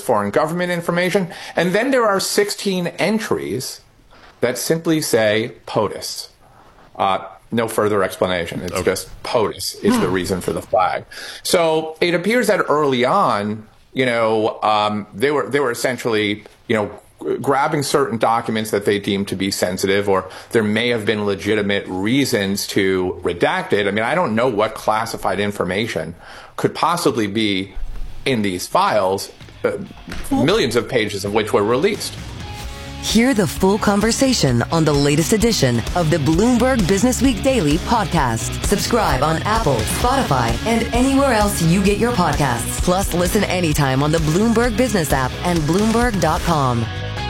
foreign government information. And then there are 16 entries that simply say POTUS. No further explanation. It's just POTUS is the reason for the flag. So it appears that early on, they were essentially, grabbing certain documents that they deemed to be sensitive, or there may have been legitimate reasons to redact it. I mean, I don't know what classified information could possibly be in these files, millions of pages of which were released. Hear the full conversation on the latest edition of the Bloomberg Business Week Daily podcast. Subscribe on Apple, Spotify, and anywhere else you get your podcasts. Plus, listen anytime on the Bloomberg Business app and Bloomberg.com.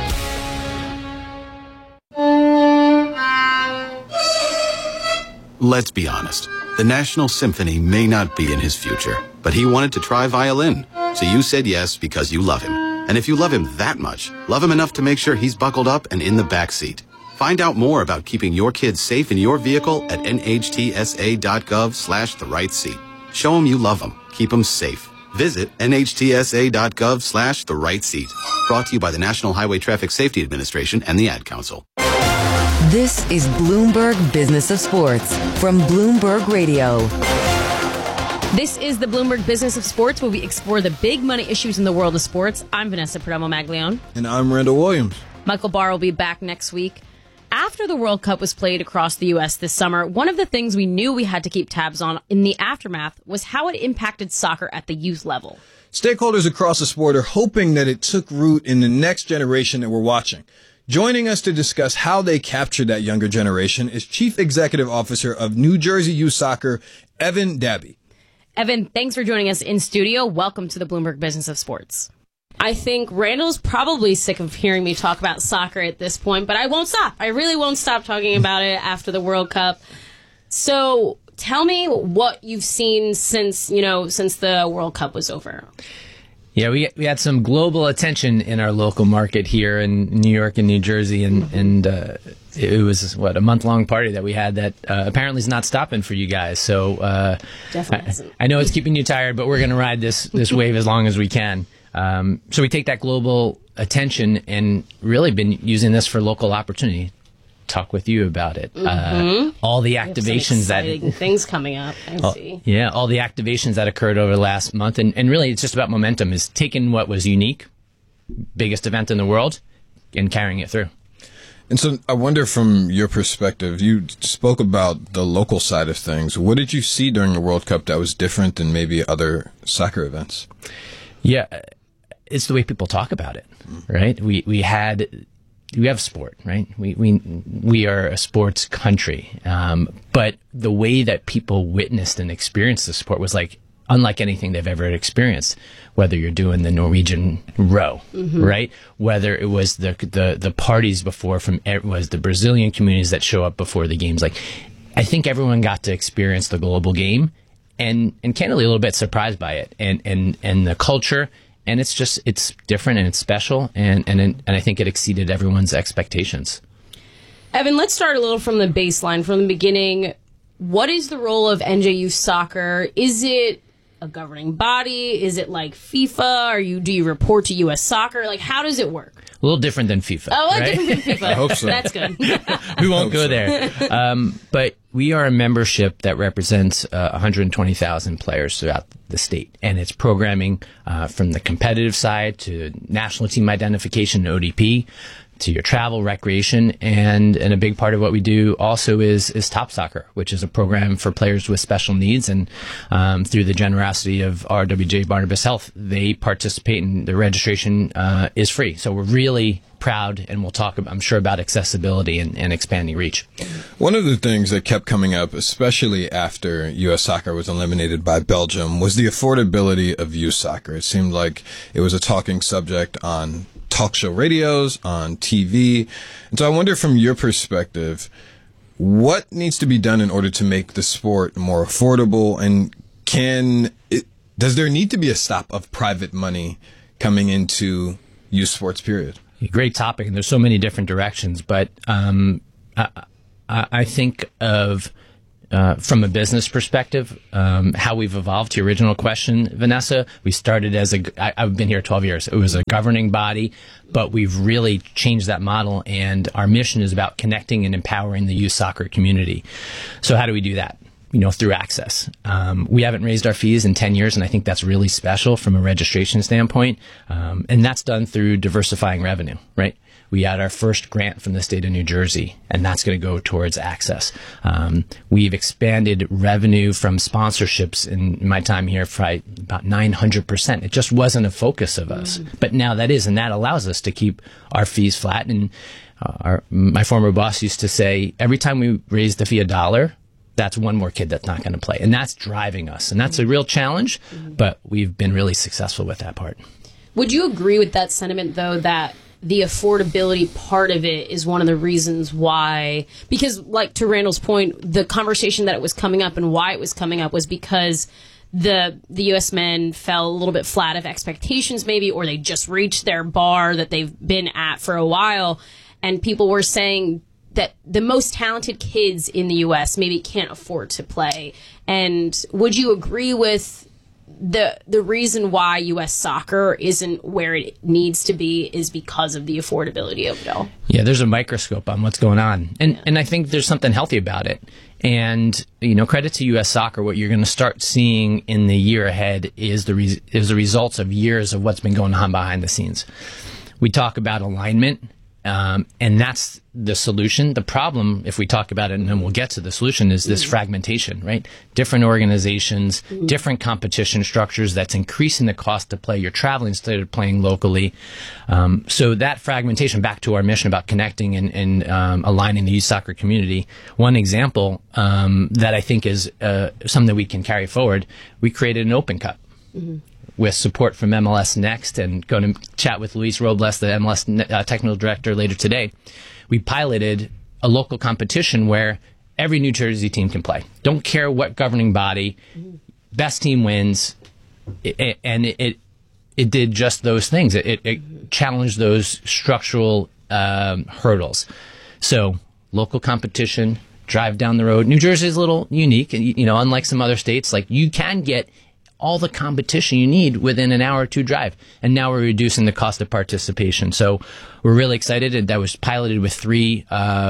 Let's be honest. The National Symphony may not be in his future, but he wanted to try violin. So you said yes because you love him. And if you love him that much, love him enough to make sure he's buckled up and in the back seat. Find out more about keeping your kids safe in your vehicle at nhtsa.gov/the-right-seat. Show him you love him. Keep him safe. Visit nhtsa.gov/the-right-seat. Brought to you by the National Highway Traffic Safety Administration and the Ad Council. This is Bloomberg Business of Sports from Bloomberg Radio. This is the Bloomberg Business of Sports, where we explore the big money issues in the world of sports. I'm Vanessa Perdomo-Maglione. And I'm Randall Williams. Michael Barr will be back next week. After the World Cup was played across the U.S. this summer, one of the things we knew we had to keep tabs on in the aftermath was how it impacted soccer at the youth level. Stakeholders across the sport are hoping that it took root in the next generation that we're watching. Joining us to discuss how they captured that younger generation is Chief Executive Officer of New Jersey Youth Soccer, Evan Dabby. Evan, thanks for joining us in studio. Welcome to the Bloomberg Business of Sports. I think Randall's probably sick of hearing me talk about soccer at this point, but I won't stop. I really won't stop talking about it after the World Cup. So tell me what you've seen since the World Cup was over. Yeah, we had some global attention in our local market here in New York and New Jersey, and it was, a month-long party that we had that apparently is not stopping for you guys. So Definitely I know it's keeping you tired, but we're going to ride this wave as long as we can. So we take that global attention and really been using this for local opportunity. Talk with you about it. All the activations things coming up. I see. Yeah, all the activations that occurred over the last month, and really it's just about momentum. Is taking what was unique, biggest event in the world, and carrying it through. And so I wonder, from your perspective, you spoke about the local side of things. What did you see during the World Cup that was different than maybe other soccer events? Yeah, it's the way people talk about it, right? We have sport, right? We are a sports country, but the way that people witnessed and experienced the sport was unlike anything they've ever experienced. Whether you're doing the Norwegian row, right? Whether it was the parties before was the Brazilian communities that show up before the games. I think everyone got to experience the global game, and candidly a little bit surprised by it, and the culture. And it's different and it's special, and I think it exceeded everyone's expectations. Evan, let's start a little from the baseline, from the beginning. What is the role of NJ Youth Soccer? Is it a governing body? Is it like FIFA? Do you report to U.S. Soccer? How does it work? A little different than FIFA. Right? Different than FIFA. I hope so. That's good. We won't go there. But we are a membership that represents 120,000 players throughout the state. And it's programming from the competitive side to national team identification, ODP, to your travel, recreation, and a big part of what we do also is Top Soccer, which is a program for players with special needs. And through the generosity of RWJ Barnabas Health, they participate, and the registration is free. So we're really proud, and we'll talk, I'm sure, about accessibility and expanding reach. One of the things that kept coming up, especially after U.S. Soccer was eliminated by Belgium, was the affordability of youth soccer. It seemed like it was a talking subject on talk show radios, on TV. And so I wonder, from your perspective, what needs to be done in order to make the sport more affordable? And does there need to be a stop of private money coming into youth sports, period? Great topic, and there's so many different directions. But I think of from a business perspective, how we've evolved to your original question, Vanessa. We started as I've been here 12 years. It was a governing body, but we've really changed that model, and our mission is about connecting and empowering the youth soccer community. So how do we do that? Through access. We haven't raised our fees in 10 years, and I think that's really special from a registration standpoint. And that's done through diversifying revenue, right? We had our first grant from the state of New Jersey, and that's going to go towards access. We've expanded revenue from sponsorships in my time here by about 900%. It just wasn't a focus of us. But now that is, and that allows us to keep our fees flat. And my former boss used to say, every time we raise the fee $1, that's one more kid that's not going to play. And that's driving us. And that's a real challenge, but we've been really successful with that part. Would you agree with that sentiment, though, that the affordability part of it is one of the reasons why? Because, like, to Randall's point, the conversation that it was coming up and why it was coming up was because the U.S. men fell a little bit flat of expectations, maybe, or they just reached their bar that they've been at for a while. And people were saying that the most talented kids in the U.S. maybe can't afford to play. And would you agree with the reason why U.S. soccer isn't where it needs to be is because of the affordability of it all? Yeah, there's a microscope on what's going on. And I think there's something healthy about it. And, credit to U.S. soccer, what you're going to start seeing in the year ahead is the results of years of what's been going on behind the scenes. We talk about alignment. And that's the solution. The problem, if we talk about it, and then we'll get to the solution, is this fragmentation, right? Different organizations, different competition structures that's increasing the cost to play. You're traveling instead of playing locally. So that fragmentation, back to our mission about connecting and aligning the youth soccer community. One example that I think is something that we can carry forward, we created an Open Cup. With support from MLS Next, and going to chat with Luis Robles, the MLS technical director, later today. We piloted a local competition where every New Jersey team can play. Don't care what governing body, best team wins, and it did just those things. It challenged those structural hurdles. So local competition, drive down the road. New Jersey is a little unique, and unlike some other states, like you can get all the competition you need within an hour or two drive. And now we're reducing the cost of participation. So we're really excited. That was piloted with 3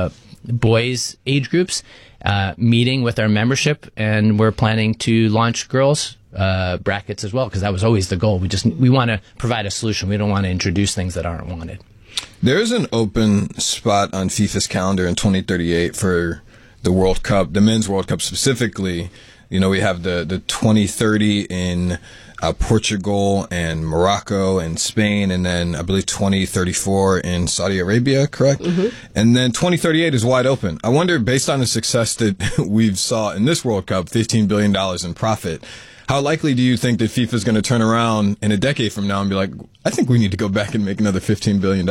boys age groups, meeting with our membership, and we're planning to launch girls brackets as well, because that was always the goal. We want to provide a solution. We don't want to introduce things that aren't wanted. There's an open spot on FIFA's calendar in 2038 for the World Cup, the Men's World Cup specifically. We have the 2030 in Portugal and Morocco and Spain, and then I believe 2034 in Saudi Arabia, correct? And then 2038 is wide open. I wonder, based on the success that we've saw in this World Cup, $15 billion in profit, how likely do you think that FIFA is going to turn around in a decade from now and be like, I think we need to go back and make another $15 billion?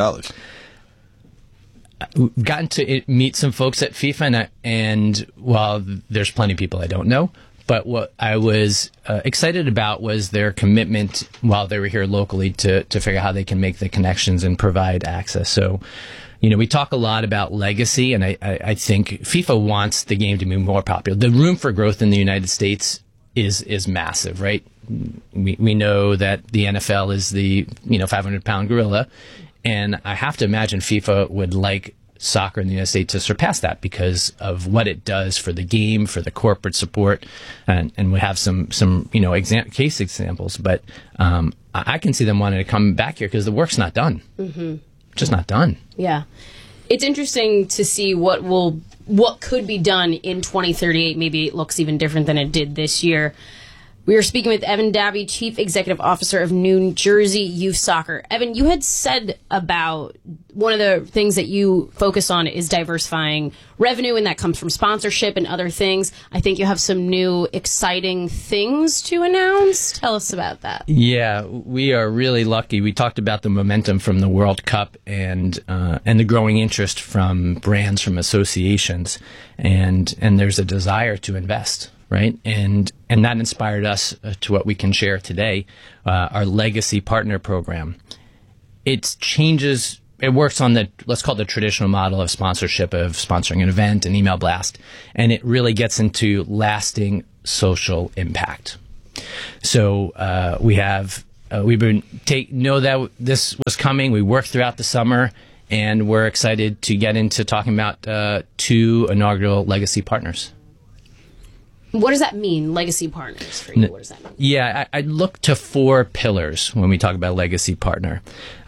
We've gotten to meet some folks at FIFA, and while there's plenty of people I don't know, but what I was excited about was their commitment while they were here locally to figure out how they can make the connections and provide access. So, we talk a lot about legacy, and I think FIFA wants the game to be more popular. The room for growth in the United States is massive, right? We know that the NFL is the 500-pound gorilla. And I have to imagine FIFA would like soccer in the United States to surpass that because of what it does for the game, for the corporate support, and we have some case examples. But I can see them wanting to come back here because the work's not done. Just not done. Yeah. It's interesting to see what could be done in 2038. Maybe it looks even different than it did this year. We are speaking with Evan Dabby, Chief Executive Officer of New Jersey Youth Soccer. Evan, you had said about one of the things that you focus on is diversifying revenue, and that comes from sponsorship and other things. I think you have some new exciting things to announce. Tell us about that. Yeah, we are really lucky. We talked about the momentum from the World Cup and the growing interest from brands, from associations, and there's a desire to invest. Right, and that inspired us to what we can share today, our Legacy Partner Program. It changes it works on the, let's call it the traditional model of sponsorship, of sponsoring an event, an email blast, and it really gets into lasting social impact. So we've been know that this was coming. We worked throughout the summer, and we're excited to get into talking about 2 inaugural legacy partners. What does that mean, legacy partners for you? What does that mean? Yeah, I look to 4 pillars when we talk about legacy partner.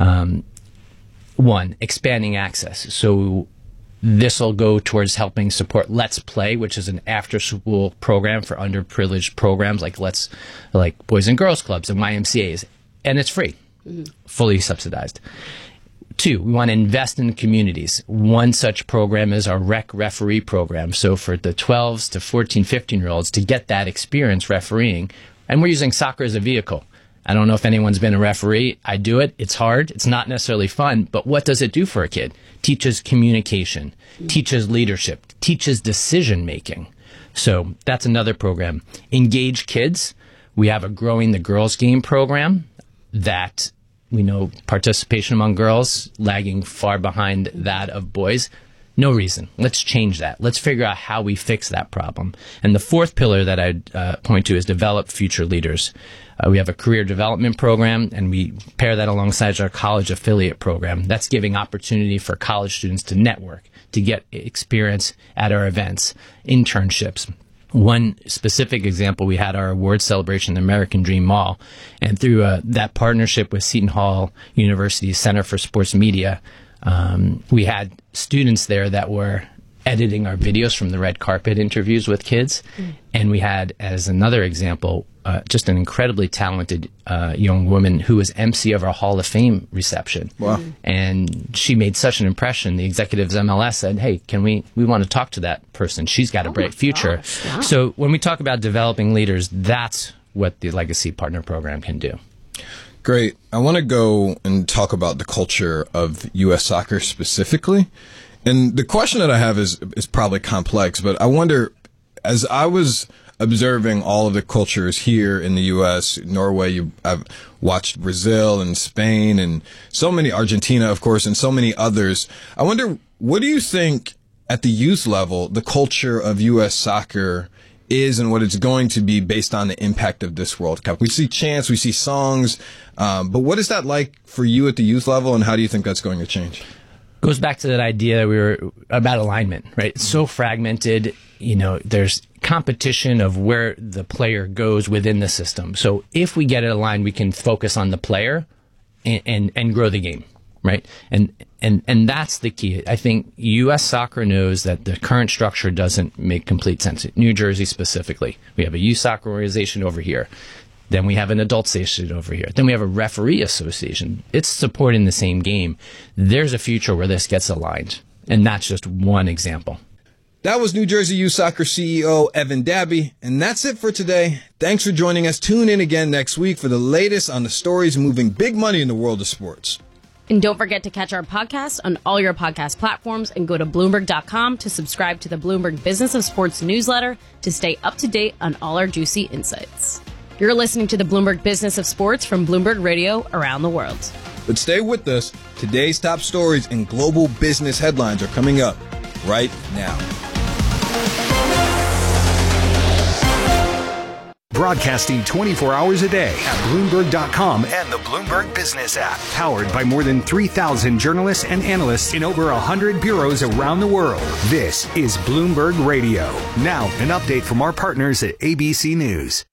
1, expanding access. So this will go towards helping support Let's Play, which is an after-school program for underprivileged programs like Boys and Girls Clubs and YMCAs, and it's free, fully subsidized. 2, we want to invest in communities. One such program is our rec referee program. So for the 12s to 14, 15-year-olds to get that experience refereeing, and we're using soccer as a vehicle. I don't know if anyone's been a referee. I do it. It's hard. It's not necessarily fun, but what does it do for a kid? Teaches communication, teaches leadership, teaches decision-making. So that's another program. Engage kids. We have a Growing the Girls Game program that we know participation among girls lagging far behind that of boys. No reason. Let's change that. Let's figure out how we fix that problem. And the 4th pillar that I'd point to is develop future leaders. We have a career development program, and we pair that alongside our college affiliate program. That's giving opportunity for college students to network, to get experience at our events, internships. One specific example, we had our award celebration in the American Dream Mall, and through that partnership with Seton Hall University's Center for Sports Media, we had students there that were editing our videos from the red carpet interviews with kids, and we had, as another example, just an incredibly talented young woman who was MC of our Hall of Fame reception. Wow. And she made such an impression. The executives MLS said, hey, we want to talk to that person. She's got a bright future. Wow. So when we talk about developing leaders, that's what the Legacy Partner Program can do. Great. I want to go and talk about the culture of U.S. soccer specifically. And the question that I have is probably complex, but I wonder, as I was observing all of the cultures here in the U.S., Norway, I've watched Brazil and Spain and so many, Argentina, of course, and so many others. I wonder, what do you think at the youth level, the culture of U.S. soccer is and what it's going to be based on the impact of this World Cup? We see chants, we see songs, but what is that like for you at the youth level, and how do you think that's going to change? Goes back to that idea that we were about alignment, right? It's so fragmented. There's competition of where the player goes within the system. So if we get it aligned, we can focus on the player and grow the game, right? And that's the key. I think U.S. soccer knows that the current structure doesn't make complete sense. New Jersey specifically, we have a youth soccer organization over here. Then we have an adult station over here. Then we have a referee association. It's supporting the same game. There's a future where this gets aligned. And that's just one example. That was New Jersey Youth Soccer CEO Evan Dabby. And that's it for today. Thanks for joining us. Tune in again next week for the latest on the stories moving big money in the world of sports. And don't forget to catch our podcast on all your podcast platforms and go to Bloomberg.com to subscribe to the Bloomberg Business of Sports newsletter to stay up to date on all our juicy insights. You're listening to the Bloomberg Business of Sports from Bloomberg Radio around the world. But stay with us. Today's top stories and global business headlines are coming up right now. Broadcasting 24 hours a day at Bloomberg.com and the Bloomberg Business app. Powered by more than 3,000 journalists and analysts in over 100 bureaus around the world. This is Bloomberg Radio. Now, an update from our partners at ABC News.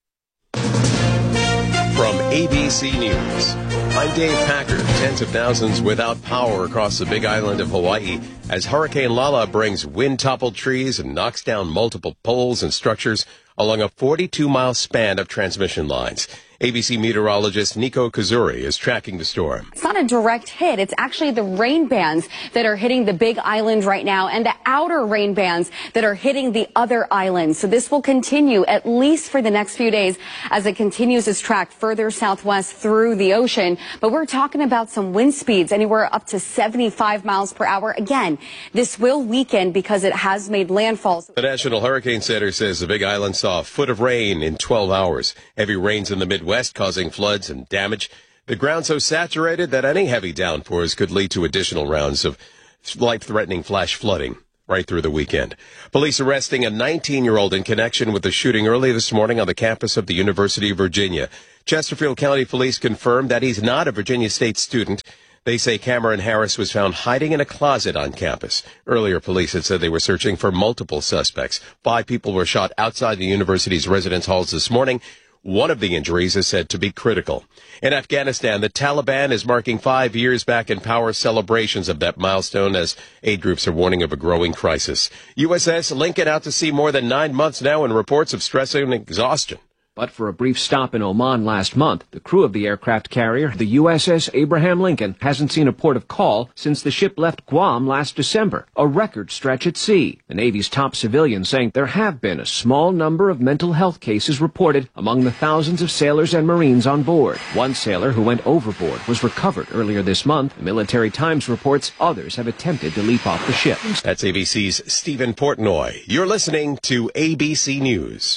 From ABC News, I'm Dave Packer. Tens of thousands without power across the big island of Hawaii as Hurricane Lala brings wind-toppled trees and knocks down multiple poles and structures along a 42-mile span of transmission lines. ABC meteorologist Nico Kazuri is tracking the storm. It's not a direct hit. It's actually the rain bands that are hitting the big island right now and the outer rain bands that are hitting the other islands. So this will continue at least for the next few days as it continues its track further southwest through the ocean. But we're talking about some wind speeds anywhere up to 75 miles per hour. Again, this will weaken because it has made landfall. The National Hurricane Center says the big island saw a foot of rain in 12 hours. Heavy rains in the Midwest causing floods and damage. The ground so saturated that any heavy downpours could lead to additional rounds of life-threatening flash flooding right through the weekend. Police arresting a 19-year-old in connection with the shooting early this morning on the campus of the University of Virginia. Chesterfield County Police confirmed that he's not a Virginia State student. They say Cameron Harris was found hiding in a closet on campus. Earlier, police had said they were searching for multiple suspects. 5 people were shot outside the university's residence halls this morning. One of the injuries is said to be critical. In Afghanistan, the Taliban is marking 5 years back in power, celebrations of that milestone as aid groups are warning of a growing crisis. USS Lincoln out to sea more than 9 months now in reports of stress and exhaustion. But for a brief stop in Oman last month, the crew of the aircraft carrier, the USS Abraham Lincoln, hasn't seen a port of call since the ship left Guam last December, a record stretch at sea. The Navy's top civilian saying there have been a small number of mental health cases reported among the thousands of sailors and Marines on board. One sailor who went overboard was recovered earlier this month. The Military Times reports others have attempted to leap off the ship. That's ABC's Stephen Portnoy. You're listening to ABC News.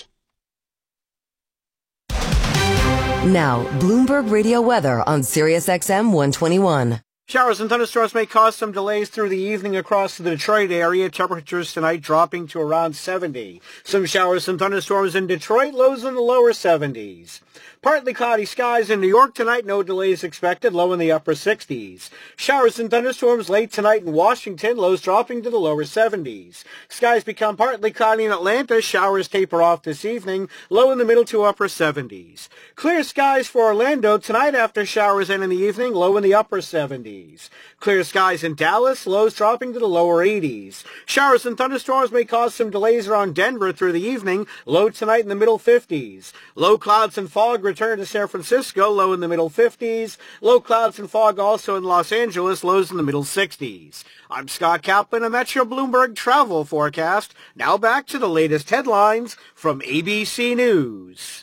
Now, Bloomberg Radio weather on SiriusXM 121. Showers and thunderstorms may cause some delays through the evening across the Detroit area. Temperatures tonight dropping to around 70. Some showers and thunderstorms in Detroit, lows in the lower 70s. Partly cloudy skies in New York tonight, no delays expected, low in the upper 60s. Showers and thunderstorms late tonight in Washington, lows dropping to the lower 70s. Skies become partly cloudy in Atlanta, showers taper off this evening, low in the middle to upper 70s. Clear skies for Orlando tonight after showers and in the evening, low in the upper 70s. Clear skies in Dallas, lows dropping to the lower 80s. Showers and thunderstorms may cause some delays around Denver through the evening, low tonight in the middle 50s. Low clouds and fog return to San Francisco, low in the middle 50s. Low clouds and fog also in Los Angeles, lows in the middle 60s. I'm Scott Kaplan, a Metro Bloomberg travel forecast. Now back to the latest headlines from ABC News.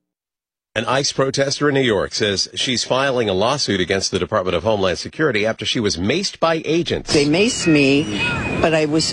An ICE protester in New York says she's filing a lawsuit against the Department of Homeland Security after she was maced by agents. They maced me, but I was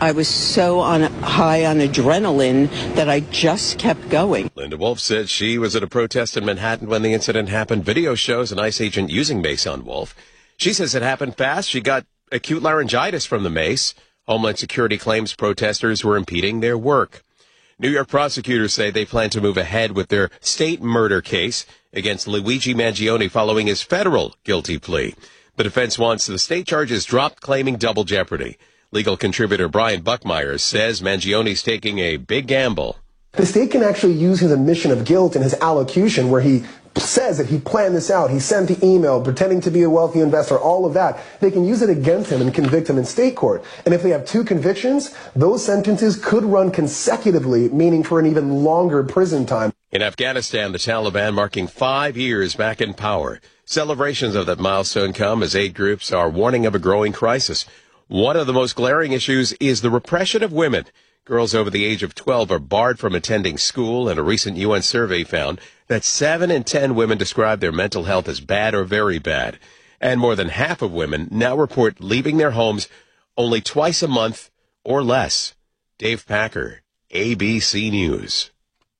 so high on adrenaline that I just kept going. Linda Wolf said she was at a protest in Manhattan when the incident happened. Video shows an ICE agent using mace on Wolf. She says it happened fast. She got acute laryngitis from the mace. Homeland Security claims protesters were impeding their work. New York prosecutors say they plan to move ahead with their state murder case against Luigi Mangione following his federal guilty plea. The defense wants the state charges dropped, claiming double jeopardy. Legal contributor Brian Buckmeyer says Mangione's taking a big gamble. The state can actually use his admission of guilt in his allocution where he says that he planned this out, he sent the email, pretending to be a wealthy investor, all of that. They can use it against him and convict him in state court. And if they have 2 convictions, those sentences could run consecutively, meaning for an even longer prison time. In Afghanistan, the Taliban marking 5 years back in power. Celebrations of that milestone come as aid groups are warning of a growing crisis. One of the most glaring issues is the repression of women. Girls over the age of 12 are barred from attending school, and a recent UN survey found that 7 in 10 women describe their mental health as bad or very bad. And more than half of women now report leaving their homes only twice a month or less. Dave Packer, ABC News.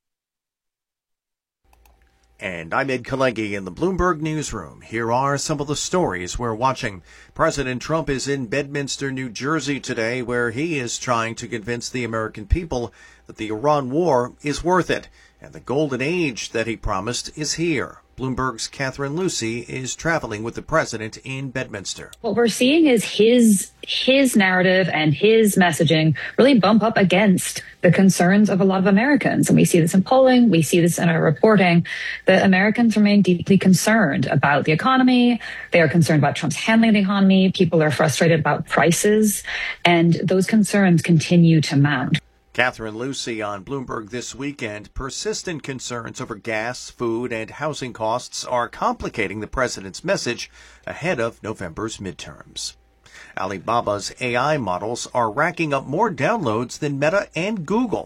And I'm Ed Kalegi in the Bloomberg Newsroom. Here are some of the stories we're watching. President Trump is in Bedminster, New Jersey today, where he is trying to convince the American people that the Iran war is worth it. And the golden age that he promised is here. Bloomberg's Catherine Lucy is traveling with the president in Bedminster. What we're seeing is his narrative and his messaging really bump up against the concerns of a lot of Americans. And we see this in polling. We see this in our reporting. The Americans remain deeply concerned about the economy. They are concerned about Trump's handling of the economy. People are frustrated about prices. And those concerns continue to mount. Catherine Lucy on Bloomberg This Weekend. Persistent concerns over gas, food, and housing costs are complicating the president's message ahead of November's midterms. Alibaba's AI models are racking up more downloads than Meta and Google.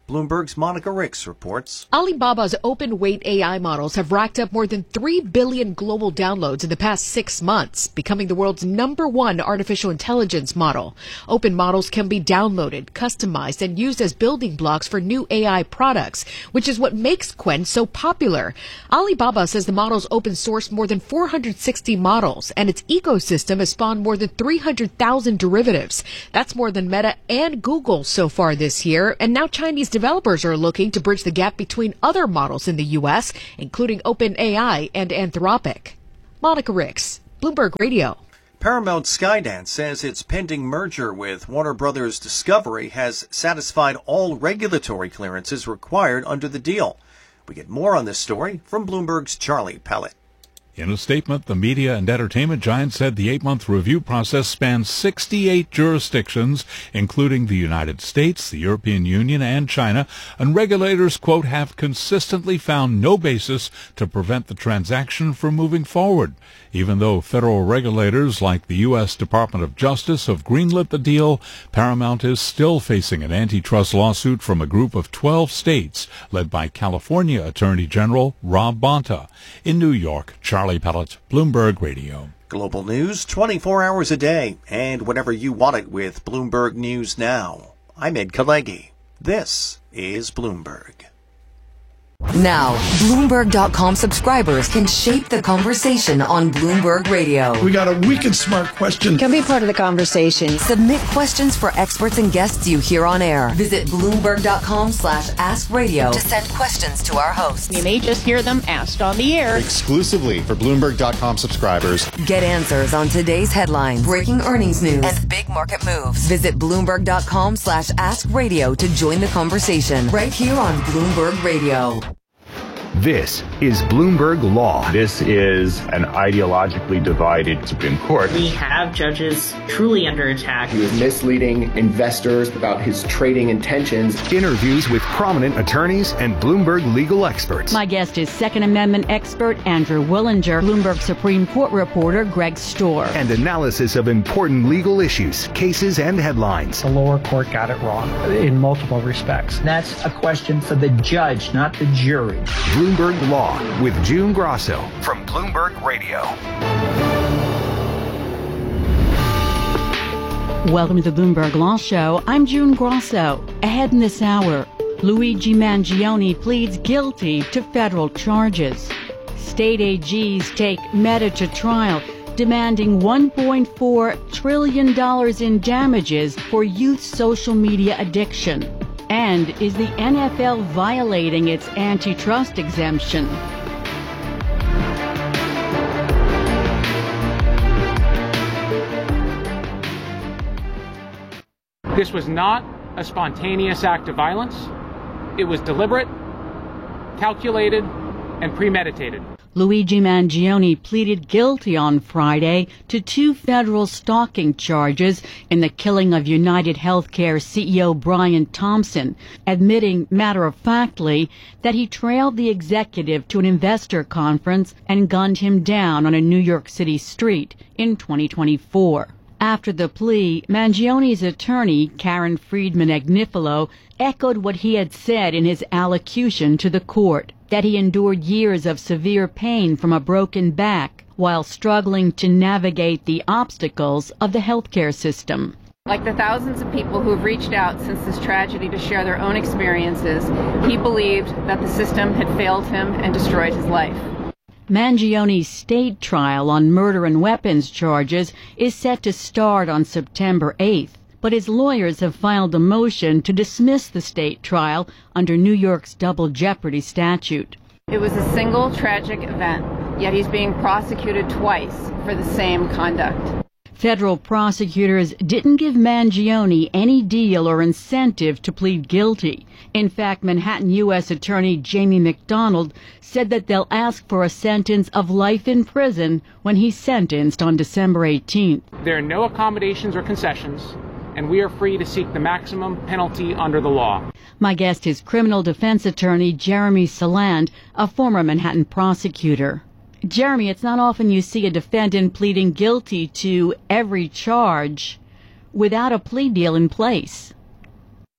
Bloomberg's Monica Ricks reports. Alibaba's open weight AI models have racked up more than 3 billion global downloads in the past 6 months, becoming the world's #1 artificial intelligence model. Open models can be downloaded, customized, and used as building blocks for new AI products, which is what makes Qwen so popular. Alibaba says the models open sourced more than 460 models, and its ecosystem has spawned more than 300,000 derivatives. That's more than Meta and Google so far this year, and now Chinese developers are looking to bridge the gap between other models in the U.S., including OpenAI and Anthropic. Monica Ricks, Bloomberg Radio. Paramount Skydance says its pending merger with Warner Brothers Discovery has satisfied all regulatory clearances required under the deal. We get more on this story from Bloomberg's Charlie Pellet. In a statement, the media and entertainment giant said the 8-month review process spans 68 jurisdictions, including the United States, the European Union, and China, and regulators, quote, have consistently found no basis to prevent the transaction from moving forward. Even though federal regulators like the U.S. Department of Justice have greenlit the deal, Paramount is still facing an antitrust lawsuit from a group of 12 states led by California Attorney General Rob Bonta. In New York, Charlie Pellet, Bloomberg Radio. Global news 24 hours a day and whenever you want it with Bloomberg News Now. I'm Ed Kalegi. This is Bloomberg. Now, Bloomberg.com subscribers can shape the conversation on Bloomberg Radio. We got a wicked smart question. Can be part of the conversation. Submit questions for experts and guests you hear on air. Visit Bloomberg.com/AskRadio to send questions to our hosts. You may just hear them asked on the air. Exclusively for Bloomberg.com subscribers. Get answers on today's headlines, breaking earnings news, and big market moves. Visit Bloomberg.com/AskRadio to join the conversation right here on Bloomberg Radio. This is Bloomberg Law. This is an ideologically divided Supreme Court. We have judges truly under attack. He was misleading investors about his trading intentions. Interviews with prominent attorneys and Bloomberg legal experts. My guest is Second Amendment expert Andrew Willinger, Bloomberg Supreme Court reporter Greg Storr. And analysis of important legal issues, cases, and headlines. The lower court got it wrong in multiple respects. That's a question for the judge, not the jury. Bloomberg Law with June Grosso from Bloomberg Radio. Welcome to the Bloomberg Law Show. I'm June Grosso. Ahead in this hour, Luigi Mangione pleads guilty to federal charges. State AGs take Meta to trial, demanding $1.4 trillion in damages for youth social media addiction. And is the NFL violating its antitrust exemption? This was not a spontaneous act of violence. It was deliberate, calculated, and premeditated. Luigi Mangione pleaded guilty on Friday to 2 federal stalking charges in the killing of United Healthcare CEO Brian Thompson, admitting matter-of-factly that he trailed the executive to an investor conference and gunned him down on a New York City street in 2024. After the plea, Mangione's attorney, Karen Friedman-Agnifilo, echoed what he had said in his allocution to the court, that he endured years of severe pain from a broken back while struggling to navigate the obstacles of the healthcare system. Like the thousands of people who have reached out since this tragedy to share their own experiences, he believed that the system had failed him and destroyed his life. Mangione's state trial on murder and weapons charges is set to start on September 8th, but his lawyers have filed a motion to dismiss the state trial under New York's double jeopardy statute. It was a single tragic event, yet he's being prosecuted twice for the same conduct. Federal prosecutors didn't give Mangione any deal or incentive to plead guilty. In fact, Manhattan U.S. Attorney Jamie McDonald said that they'll ask for a sentence of life in prison when he's sentenced on December 18th. There are no accommodations or concessions, and we are free to seek the maximum penalty under the law. My guest is criminal defense attorney Jeremy Saland, a former Manhattan prosecutor. Jeremy, it's not often you see a defendant pleading guilty to every charge without a plea deal in place.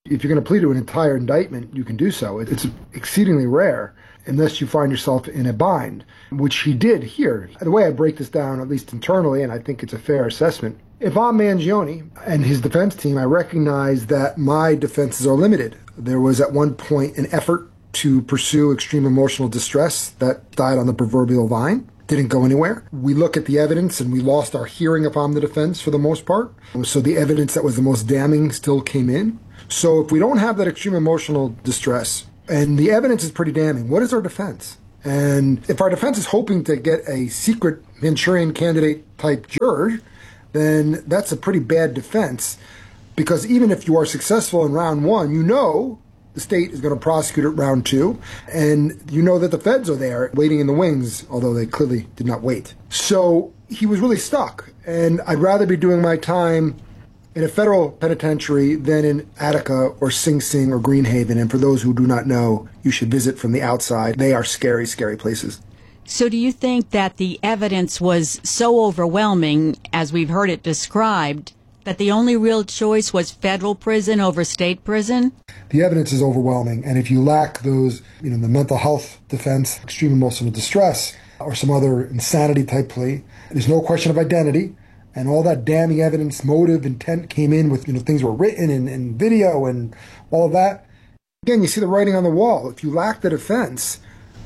If you're going to plead to an entire indictment, you can do so. It's exceedingly rare unless you find yourself in a bind, which he did here. The way I break this down, at least internally, and I think it's a fair assessment, if I'm Mangione and his defense team, I recognize that my defenses are limited. There was at one point an effort to pursue extreme emotional distress that died on the proverbial vine. Didn't go anywhere. We look at the evidence and we lost our hearing if I'm the defense for the most part. So the evidence that was the most damning still came in. So if we don't have that extreme emotional distress, and the evidence is pretty damning, what is our defense? And if our defense is hoping to get a secret Manchurian candidate type juror, then that's a pretty bad defense. Because even if you are successful in round one, you know the state is going to prosecute at round two, and you know that the feds are there waiting in the wings, although they clearly did not wait. So he was really stuck, and I'd rather be doing my time in a federal penitentiary than in Attica or Sing Sing or Greenhaven. And for those who do not know, you should visit from the outside. They are scary, scary places. So do you think that the evidence was so overwhelming, as we've heard it described, that the only real choice was federal prison over state prison? The evidence is overwhelming, and if you lack those, the mental health defense, extreme emotional distress, or some other insanity type plea, there's no question of identity, and all that damning evidence, motive, intent came in with, things were written and video and all of that. Again, you see the writing on the wall. If you lack the defense,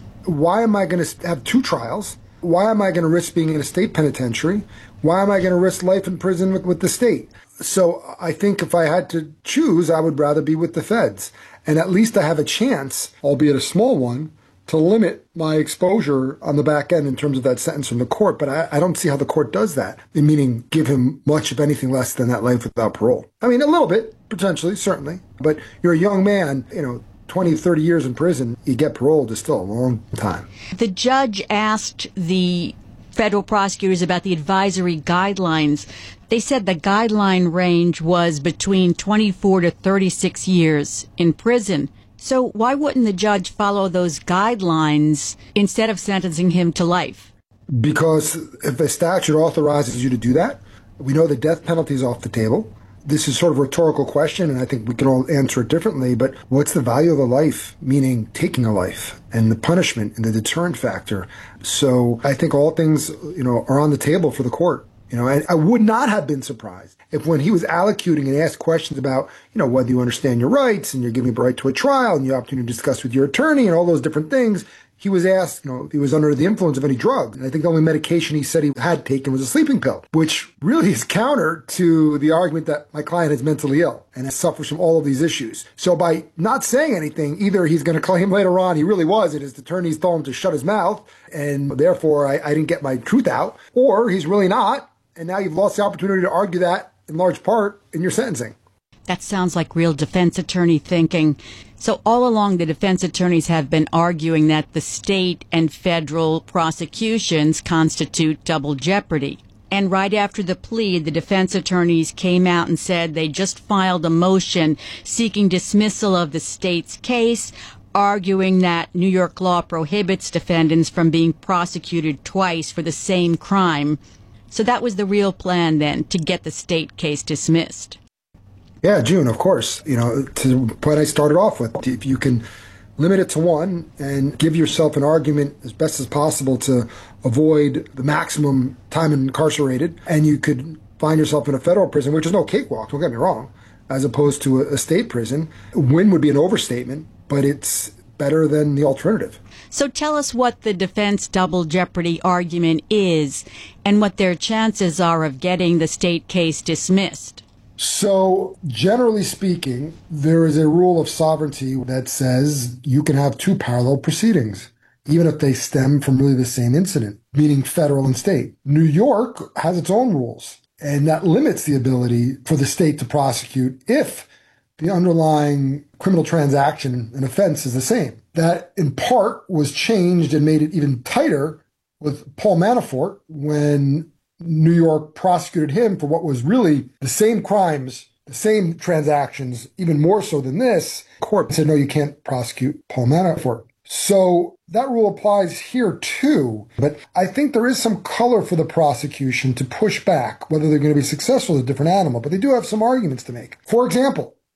why am I going to have two trials? Why am I going to risk being in a state penitentiary? Why am I going to risk life in prison with the state? So I think if I had to choose, I would rather be with the feds. And at least I have a chance, albeit a small one, to limit my exposure on the back end in terms of that sentence from the court. But I don't see how the court does that, meaning give him much, if anything, less than that life without parole. I mean, a little bit, potentially, certainly. But you're a young man, 20, 30 years in prison, you get paroled is still a long time. The judge asked the federal prosecutors about the advisory guidelines. They said the guideline range was between 24 to 36 years in prison. So why wouldn't the judge follow those guidelines instead of sentencing him to life? Because if a statute authorizes you to do that, we know the death penalty is off the table. This is sort of a rhetorical question, and I think we can all answer it differently, but what's the value of a life, meaning taking a life, and the punishment and the deterrent factor? So I think all things, are on the table for the court. And I would not have been surprised if when he was allocuting and asked questions about, whether you understand your rights and you're giving the right to a trial and the opportunity to discuss with your attorney and all those different things, he was asked, if he was under the influence of any drug. And I think the only medication he said he had taken was a sleeping pill, which really is counter to the argument that my client is mentally ill and suffers from all of these issues. So by not saying anything, either he's going to claim later on he really was and his attorneys told him to shut his mouth and therefore I didn't get my truth out, or he's really not. And now you've lost the opportunity to argue that in large part in your sentencing. That sounds like real defense attorney thinking. So all along, the defense attorneys have been arguing that the state and federal prosecutions constitute double jeopardy. And right after the plea, the defense attorneys came out and said they just filed a motion seeking dismissal of the state's case, arguing that New York law prohibits defendants from being prosecuted twice for the same crime. So that was the real plan then, to get the state case dismissed. Yeah, June, of course. To what I started off with, if you can limit it to one and give yourself an argument as best as possible to avoid the maximum time incarcerated, and you could find yourself in a federal prison, which is no cakewalk, don't get me wrong, as opposed to a state prison, win would be an overstatement, but it's better than the alternative. So tell us what the defense double jeopardy argument is and what their chances are of getting the state case dismissed. So, generally speaking, there is a rule of sovereignty that says you can have two parallel proceedings, even if they stem from really the same incident, meaning federal and state. New York has its own rules, and that limits the ability for the state to prosecute if the underlying criminal transaction and offense is the same. That, in part, was changed and made it even tighter with Paul Manafort when New York prosecuted him for what was really the same crimes, the same transactions, even more so than this. Court said, no, you can't prosecute Paul Manafort. So that rule applies here too. But I think there is some color for the prosecution to push back. Whether they're going to be successful is a different animal, but they do have some arguments to make. For example,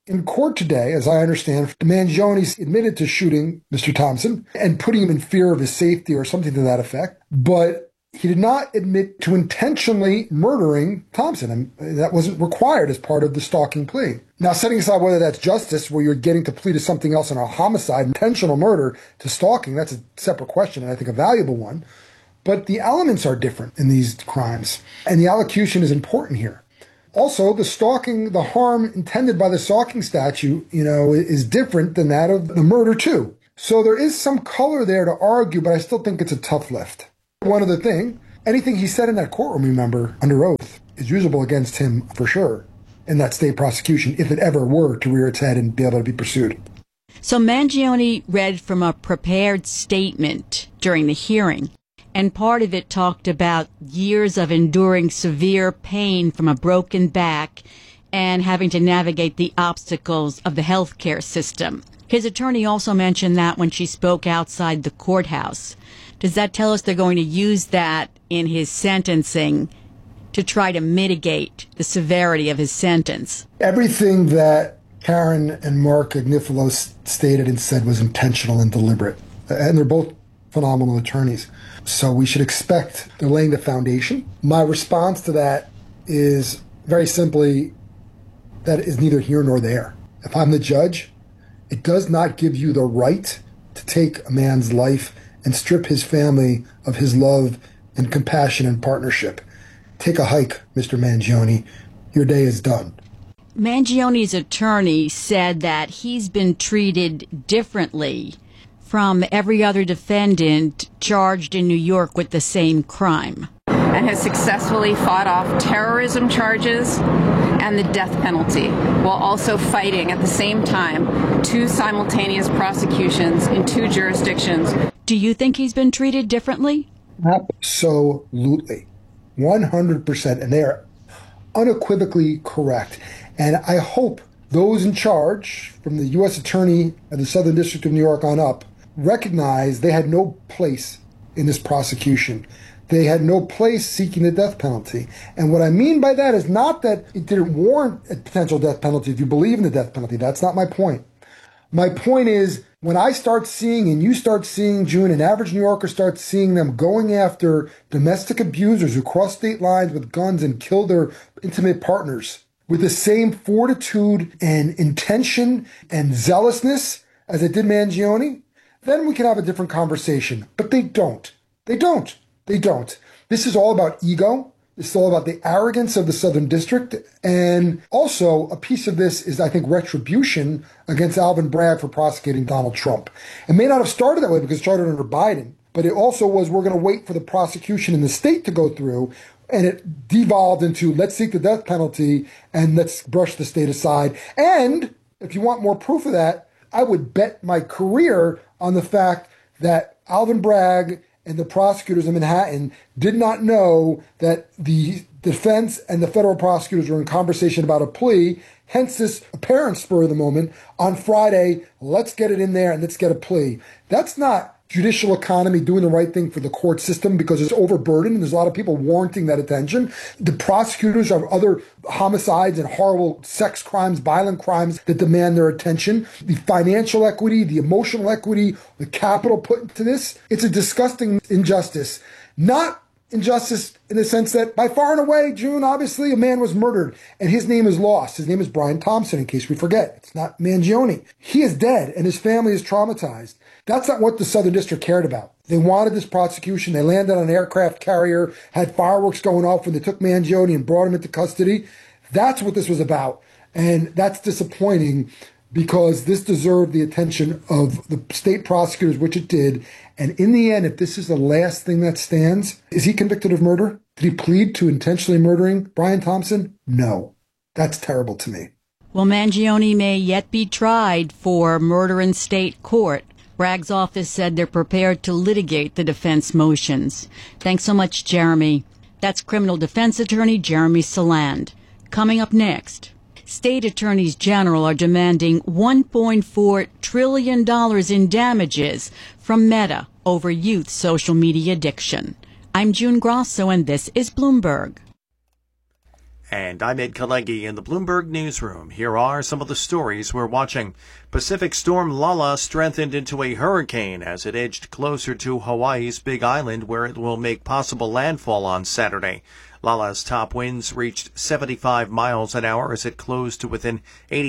In court today, as I understand, Mangione admitted to shooting Mr. Thompson and putting him in fear of his safety or something to that effect, but he did not admit to intentionally murdering Thompson, and that wasn't required as part of the stalking plea. Now, setting aside whether that's justice, where you're getting to plead to something else in a homicide, intentional murder to stalking, that's a separate question, and I think a valuable one. But the elements are different in these crimes, and the allocution is important here. Also, the stalking, the harm intended by the stalking statute, is different than that of the murder too. So there is some color there to argue, but I still think it's a tough lift. One other thing, anything he said in that courtroom, remember, under oath, is usable against him for sure in that state prosecution, if it ever were to rear its head and be able to be pursued. So Mangione read from a prepared statement during the hearing, and part of it talked about years of enduring severe pain from a broken back and having to navigate the obstacles of the healthcare system. His attorney also mentioned that when she spoke outside the courthouse. Does that tell us they're going to use that in his sentencing to try to mitigate the severity of his sentence? Everything that Karen and Mark Agnifilo stated and said was intentional and deliberate. And they're both phenomenal attorneys. So we should expect they're laying the foundation. My response to that is very simply that is neither here nor there. If I'm the judge, it does not give you the right to take a man's life and strip his family of his love and compassion and partnership. Take a hike, Mr. Mangione. Your day is done. Mangione's attorney said that he's been treated differently from every other defendant charged in New York with the same crime. And has successfully fought off terrorism charges and the death penalty, while also fighting at the same time 2 simultaneous prosecutions in 2 jurisdictions. Do you think he's been treated differently? Absolutely. 100%. And they are unequivocally correct. And I hope those in charge, from the U.S. Attorney of the Southern District of New York on up, recognize they had no place in this prosecution. They had no place seeking the death penalty. And what I mean by that is not that it didn't warrant a potential death penalty if you believe in the death penalty. That's not my point. My point is, when I start seeing, and you start seeing, June, an average New Yorker starts seeing them going after domestic abusers who cross state lines with guns and kill their intimate partners with the same fortitude and intention and zealousness as it did Mangione, then we can have a different conversation. But they don't. They don't. They don't. This is all about ego. This is all about the arrogance of the Southern District. And also, a piece of this is, I think, retribution against Alvin Bragg for prosecuting Donald Trump. It may not have started that way because it started under Biden, but it also was, we're going to wait for the prosecution in the state to go through. And it devolved into, let's seek the death penalty and let's brush the state aside. And if you want more proof of that, I would bet my career on the fact that Alvin Bragg and the prosecutors in Manhattan did not know that the defense and the federal prosecutors were in conversation about a plea. Hence this apparent spur of the moment on Friday, let's get it in there and let's get a plea. That's not judicial economy doing the right thing for the court system because it's overburdened and there's a lot of people warranting that attention. The prosecutors have other homicides and horrible sex crimes, violent crimes that demand their attention. The financial equity, the emotional equity, the capital put into this. It's a disgusting injustice. Not injustice in the sense that by far and away, June, obviously a man was murdered and his name is lost. His name is Brian Thompson, in case we forget. It's not Mangione. He is dead and his family is traumatized. That's not what the Southern District cared about. They wanted this prosecution. They landed on an aircraft carrier, had fireworks going off when they took Mangione and brought him into custody. That's what this was about. And that's disappointing because this deserved the attention of the state prosecutors, which it did. And in the end, if this is the last thing that stands, is he convicted of murder? Did he plead to intentionally murdering Brian Thompson? No. That's terrible to me. Well, Mangione may yet be tried for murder in state court. Bragg's office said they're prepared to litigate the defense motions. Thanks so much, Jeremy. That's criminal defense attorney Jeremy Saland. Coming up next, state attorneys general are demanding $1.4 trillion in damages from Meta over youth social media addiction. I'm June Grosso, and this is Bloomberg. And I'm Ed Kalegi in the Bloomberg Newsroom. Here are some of the stories we're watching. Pacific storm Lala strengthened into a hurricane as it edged closer to Hawaii's Big Island, where it will make possible landfall on Saturday. Lala's top winds reached 75 miles an hour as it closed to within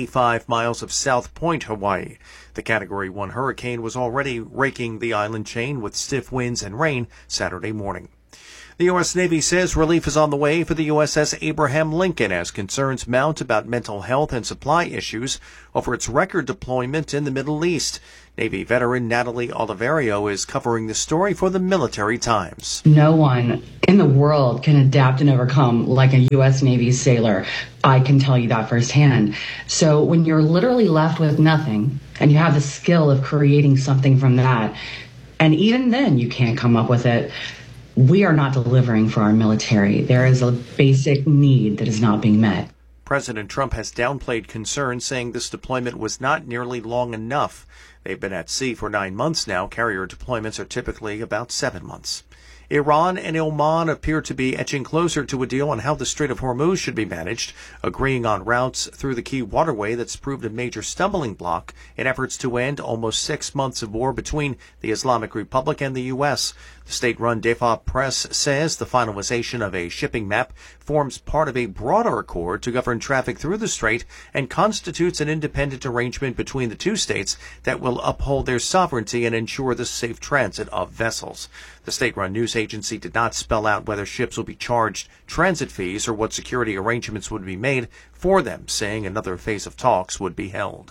85 miles of South Point, Hawaii. The Category 1 hurricane was already raking the island chain with stiff winds and rain Saturday morning. The U.S. Navy says relief is on the way for the USS Abraham Lincoln as concerns mount about mental health and supply issues over its record deployment in the Middle East. Navy veteran Natalie Oliverio is covering the story for the Military Times. No one in the world can adapt and overcome like a U.S. Navy sailor. I can tell you that firsthand. So when you're literally left with nothing and you have the skill of creating something from that, and even then you can't come up with it, we are not delivering for our military. There is a basic need that is not being met. President Trump has downplayed concerns, saying this deployment was not nearly long enough. They've been at sea for 9 months now. Carrier deployments are typically about 7 months. Iran and Oman appear to be edging closer to a deal on how the Strait of Hormuz should be managed, agreeing on routes through the key waterway that's proved a major stumbling block in efforts to end almost 6 months of war between the Islamic Republic and the U.S. The state-run Defa Press says the finalization of a shipping map forms part of a broader accord to govern traffic through the strait and constitutes an independent arrangement between the two states that will uphold their sovereignty and ensure the safe transit of vessels. The state-run news agency did not spell out whether ships will be charged transit fees or what security arrangements would be made for them, saying another phase of talks would be held.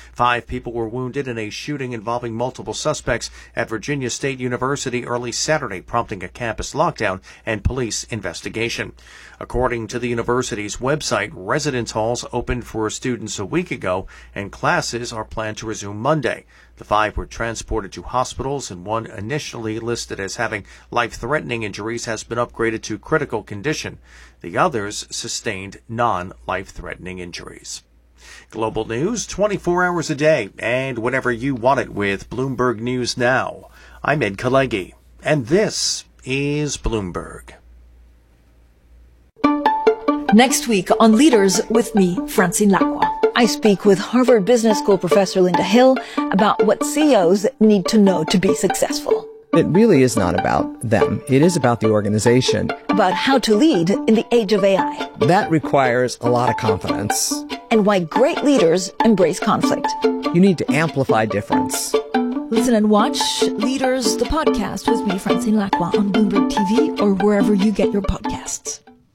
5 people were wounded in a shooting involving multiple suspects at Virginia State University early Saturday, prompting a campus lockdown and police investigation. According to the university's website, residence halls opened for students a week ago, and classes are planned to resume Monday. The 5 were transported to hospitals, and one initially listed as having life-threatening injuries has been upgraded to critical condition. The others sustained non-life-threatening injuries. Global news 24 hours a day and whenever you want it with Bloomberg News Now. I'm Ed Kalegi, and this is Bloomberg. Next week on Leaders with me, Francine Lacqua. I speak with Harvard Business School professor Linda Hill about what CEOs need to know to be successful. It really is not about them. It is about the organization. About how to lead in the age of AI. That requires a lot of confidence. And why great leaders embrace conflict. You need to amplify difference. Listen and watch Leaders, the podcast with me, Francine Lacqua, on Bloomberg TV or wherever you get your podcasts.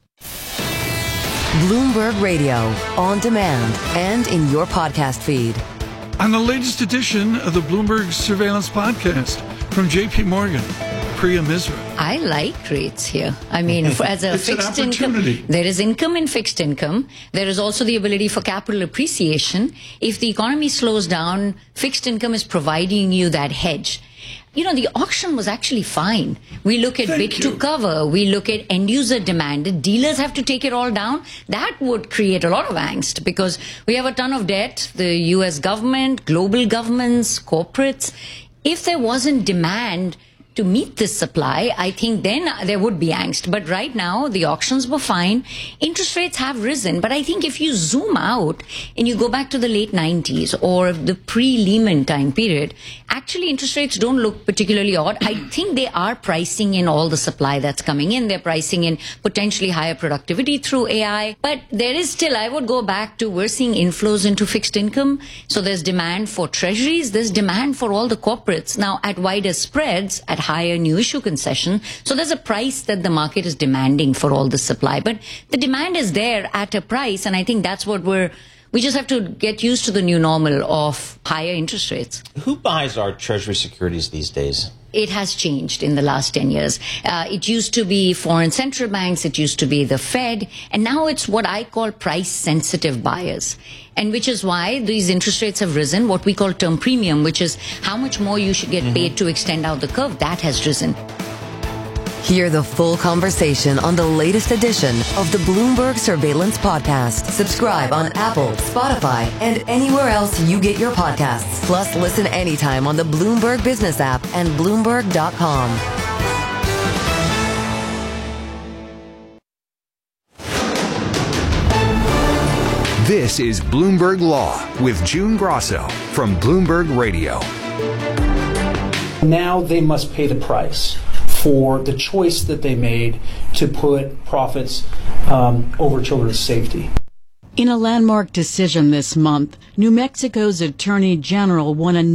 Bloomberg Radio, on demand and in your podcast feed. On the latest edition of the Bloomberg Surveillance Podcast from J.P. Morgan, Priya Misra. I like rates here. I mean, as a fixed income, there is income in fixed income. There is also the ability for capital appreciation. If the economy slows down, fixed income is providing you that hedge. You know, the auction was actually fine. We look at bid to cover. We look at end user demand. Did dealers have to take it all down? That would create a lot of angst because we have a ton of debt. The U.S. government, global governments, corporates. If there wasn't demand to meet this supply, I think then there would be angst. But right now, the auctions were fine. Interest rates have risen. But I think if you zoom out and you go back to the late 90s or the pre-Lehman time period, actually interest rates don't look particularly odd. I think they are pricing in all the supply that's coming in. They're pricing in potentially higher productivity through AI. But there is still, I would go back to, we're seeing inflows into fixed income. So there's demand for treasuries. There's demand for all the corporates. Now, at wider spreads, at higher new issue concession. So there's a price that the market is demanding for all the supply. But the demand is there at a price. And I think that's what we just have to get used to the new normal of higher interest rates. Who buys our treasury securities these days? It has changed in the last 10 years. It used to be foreign central banks. It used to be the Fed. And now it's what I call price-sensitive buyers. And which is why these interest rates have risen, what we call term premium, which is how much more you should get paid to extend out the curve. That has risen. Hear the full conversation on the latest edition of the Bloomberg Surveillance Podcast. Subscribe on Apple, Spotify, and anywhere else you get your podcasts. Plus, listen anytime on the Bloomberg Business app and Bloomberg.com. This is Bloomberg Law with June Grosso from Bloomberg Radio. Now they must pay the price for the choice that they made to put profits over children's safety. In a landmark decision this month, New Mexico's Attorney General won a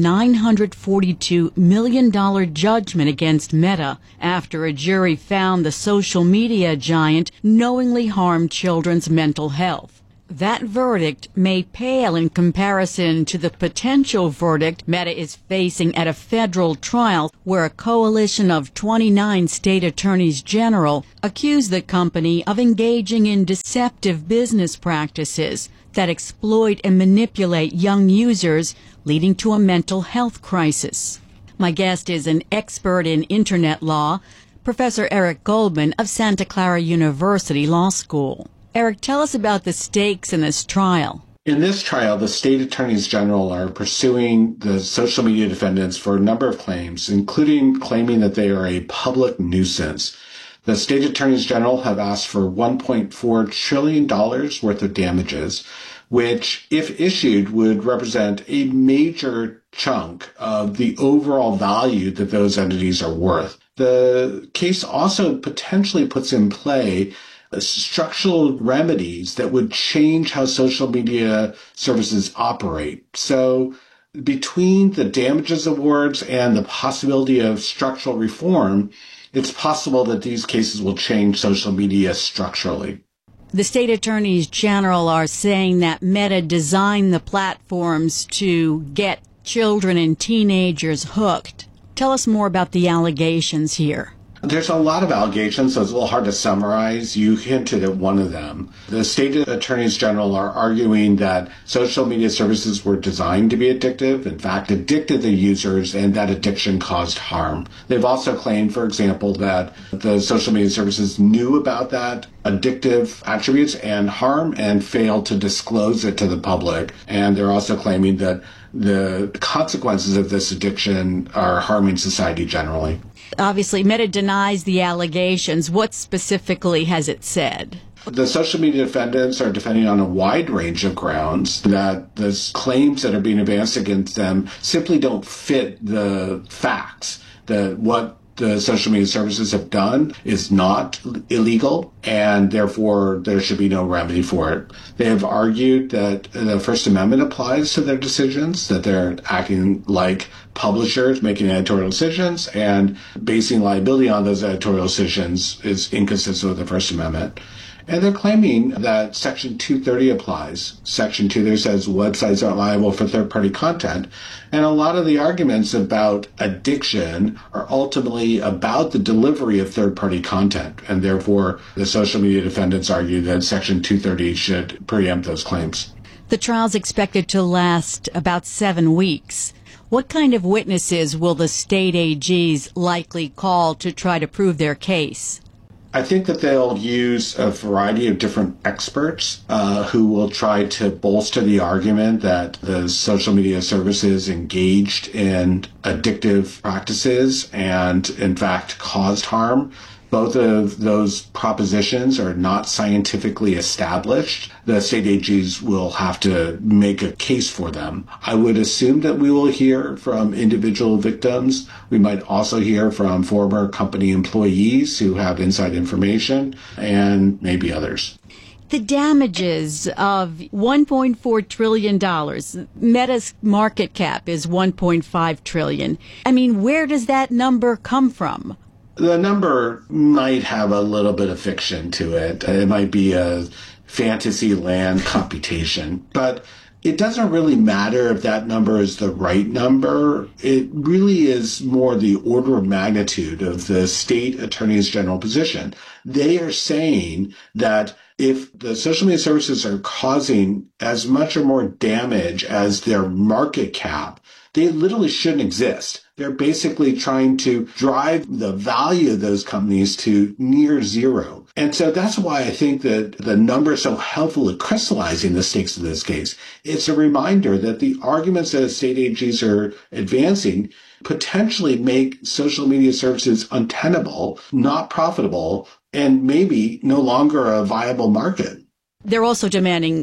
$942 million judgment against Meta after a jury found the social media giant knowingly harmed children's mental health. That verdict may pale in comparison to the potential verdict Meta is facing at a federal trial where a coalition of 29 state attorneys general accuse the company of engaging in deceptive business practices that exploit and manipulate young users, leading to a mental health crisis. My guest is an expert in Internet law, Professor Eric Goldman of Santa Clara University Law School. Eric, tell us about the stakes in this trial. In this trial, the state attorneys general are pursuing the social media defendants for a number of claims, including claiming that they are a public nuisance. The state attorneys general have asked for $1.4 trillion worth of damages, which, if issued, would represent a major chunk of the overall value that those entities are worth. The case also potentially puts in play structural remedies that would change how social media services operate. So between the damages awards and the possibility of structural reform, it's possible that these cases will change social media structurally. The state attorneys general are saying that Meta designed the platforms to get children and teenagers hooked. Tell us more about the allegations here. There's a lot of allegations, so it's a little hard to summarize. You hinted at one of them. The state attorneys general are arguing that social media services were designed to be addictive, in fact, addicted the users, and that addiction caused harm. They've also claimed, for example, that the social media services knew about that addictive attributes and harm and failed to disclose it to the public. And they're also claiming that the consequences of this addiction are harming society generally. Obviously, Meta denies the allegations. What specifically has it said? The social media defendants are defending on a wide range of grounds that the claims that are being advanced against them simply don't fit the facts, that what the social media services have done is not illegal, and therefore there should be no remedy for it. They have argued that the First Amendment applies to their decisions, that they're acting like publishers making editorial decisions, and basing liability on those editorial decisions is inconsistent with the First Amendment. And they're claiming that Section 230 applies. Section 2 there says websites aren't liable for third-party content. And a lot of the arguments about addiction are ultimately about the delivery of third-party content. And therefore, the social media defendants argue that Section 230 should preempt those claims. The trial's expected to last about 7 weeks. What kind of witnesses will the state AGs likely call to try to prove their case? I think that they'll use a variety of different experts who will try to bolster the argument that the social media services engaged in addictive practices and, in fact, caused harm. Both of those propositions are not scientifically established. The state AGs will have to make a case for them. I would assume that we will hear from individual victims. We might also hear from former company employees who have inside information, and maybe others. The damages of $1.4 trillion. Meta's market cap is $1.5 trillion. I mean, where does that number come from? The number might have a little bit of fiction to it. It might be a fantasy land computation, but it doesn't really matter if that number is the right number. It really is more the order of magnitude of the state attorneys general position. They are saying that if the social media services are causing as much or more damage as their market cap, they literally shouldn't exist. They're basically trying to drive the value of those companies to near zero. And so that's why I think that the number is so helpful at crystallizing the stakes of this case. It's a reminder that the arguments that state AGs are advancing potentially make social media services untenable, not profitable, and maybe no longer a viable market. They're also demanding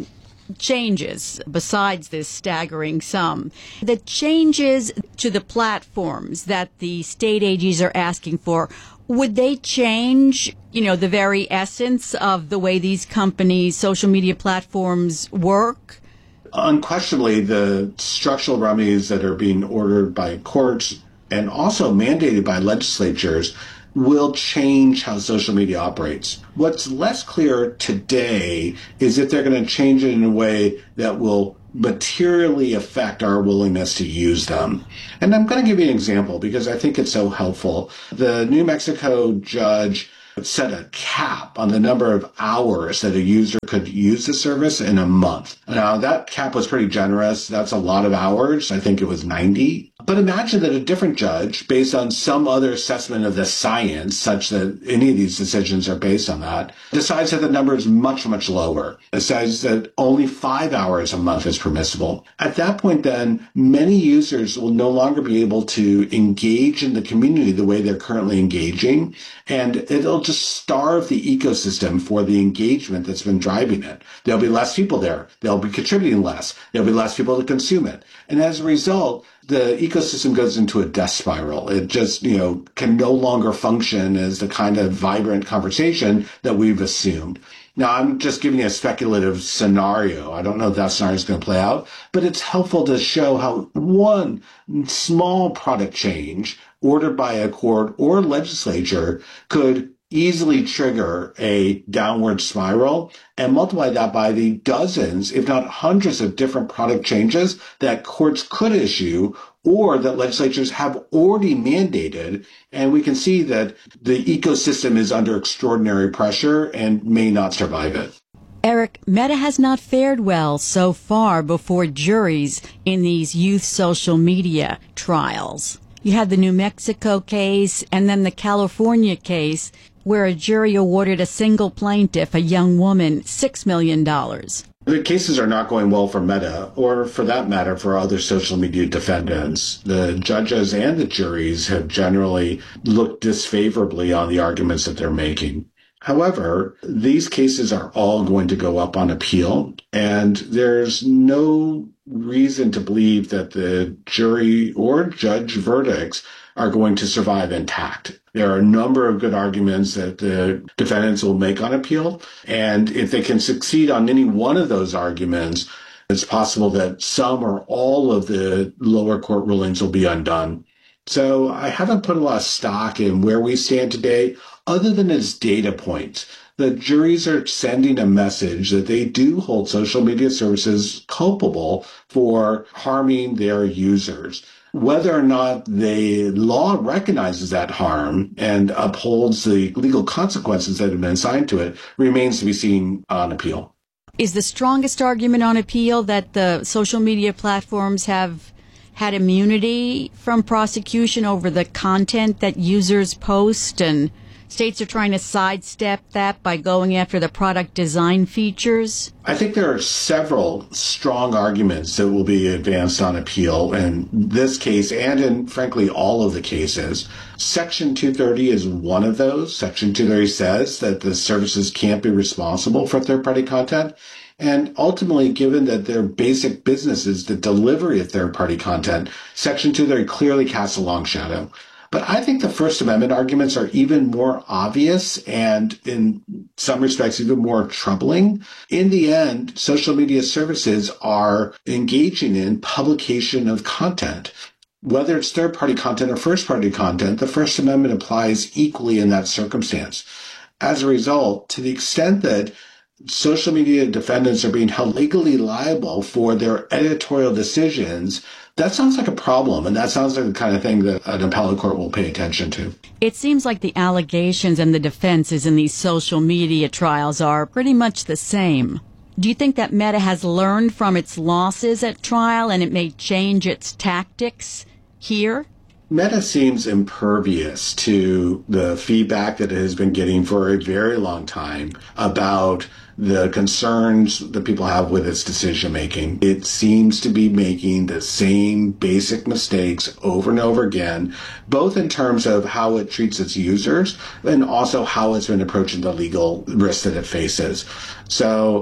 changes besides this staggering sum. The changes to the platforms that the state AGs are asking for, would they change, the very essence of the way these companies, social media platforms work? Unquestionably, the structural remedies that are being ordered by courts and also mandated by legislatures will change how social media operates. What's less clear today is if they're going to change it in a way that will materially affect our willingness to use them. And I'm going to give you an example because I think it's so helpful. The New Mexico judge set a cap on the number of hours that a user could use the service in a month. Now, that cap was pretty generous. That's a lot of hours. I think it was 90. But imagine that a different judge, based on some other assessment of the science, such that any of these decisions are based on that, decides that the number is much, much lower. Decides that only 5 hours a month is permissible. At that point, then, many users will no longer be able to engage in the community the way they're currently engaging, and it'll just starve the ecosystem for the engagement that's been driving it. There'll be less people there. They'll be contributing less. There'll be less people to consume it. And as a result, the ecosystem goes into a death spiral. It just, can no longer function as the kind of vibrant conversation that we've assumed. Now, I'm just giving you a speculative scenario. I don't know if that scenario is going to play out, but it's helpful to show how one small product change ordered by a court or legislature could easily trigger a downward spiral and multiply that by the dozens, if not hundreds of different product changes that courts could issue or that legislatures have already mandated. And we can see that the ecosystem is under extraordinary pressure and may not survive it. Eric, Meta has not fared well so far before juries in these youth social media trials. You had the New Mexico case and then the California case where a jury awarded a single plaintiff, a young woman, $6 million. The cases are not going well for Meta, or for that matter, for other social media defendants. The judges and the juries have generally looked disfavorably on the arguments that they're making. However, these cases are all going to go up on appeal, and there's no reason to believe that the jury or judge verdicts are going to survive intact. There are a number of good arguments that the defendants will make on appeal, and if they can succeed on any one of those arguments, it's possible that some or all of the lower court rulings will be undone. So I haven't put a lot of stock in where we stand today, other than as data points. The juries are sending a message that they do hold social media services culpable for harming their users. Whether or not the law recognizes that harm and upholds the legal consequences that have been assigned to it remains to be seen on appeal. Is the strongest argument on appeal that the social media platforms have had immunity from prosecution over the content that users post, and states are trying to sidestep that by going after the product design features? I think there are several strong arguments that will be advanced on appeal in this case and in, frankly, all of the cases. Section 230 is one of those. Section 230 says that the services can't be responsible for third-party content. And ultimately, given that their basic business is the delivery of third-party content, Section 230 clearly casts a long shadow. But I think the First Amendment arguments are even more obvious and, in some respects, even more troubling. In the end, social media services are engaging in publication of content. Whether it's third-party content or first-party content, the First Amendment applies equally in that circumstance. As a result, to the extent that social media defendants are being held legally liable for their editorial decisions, that sounds like a problem, and that sounds like the kind of thing that an appellate court will pay attention to. It seems like the allegations and the defenses in these social media trials are pretty much the same. Do you think that Meta has learned from its losses at trial and it may change its tactics here? Meta seems impervious to the feedback that it has been getting for a very long time about the concerns that people have with its decision making. It seems to be making the same basic mistakes over and over again, both in terms of how it treats its users and also how it's been approaching the legal risks that it faces. So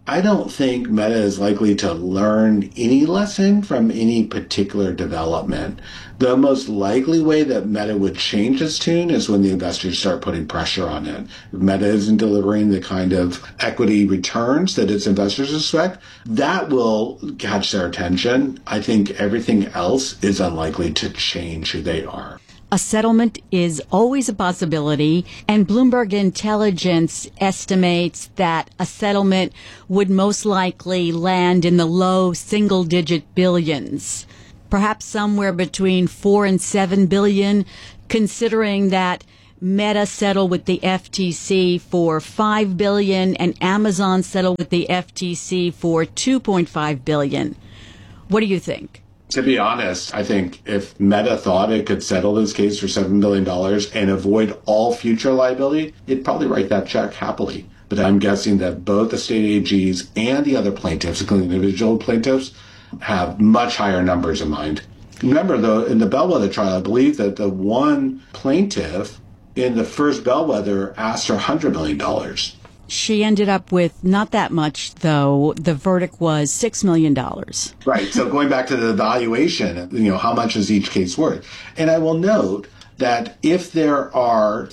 I don't think Meta is likely to learn any lesson from any particular development. The most likely way that Meta would change its tune is when the investors start putting pressure on it. If Meta isn't delivering the kind of equity returns that its investors expect, that will catch their attention. I think everything else is unlikely to change who they are. A settlement is always a possibility, and Bloomberg Intelligence estimates that a settlement would most likely land in the low single-digit billions, perhaps somewhere between 4 and 7 billion, considering that Meta settled with the FTC for $5 billion and Amazon settled with the FTC for $2.5 billion. What do you think? To be honest, I think if Meta thought it could settle this case for $7 billion and avoid all future liability, it'd probably write that check happily. But I'm guessing that both the state AGs and the other plaintiffs, including individual plaintiffs, have much higher numbers in mind. Remember, though, in the Bellwether trial, I believe that the one plaintiff in the first Bellwether asked her $100 million. She ended up with not that much, though. The verdict was $6 million. Right. So going back to the valuation, how much is each case worth? And I will note that if there are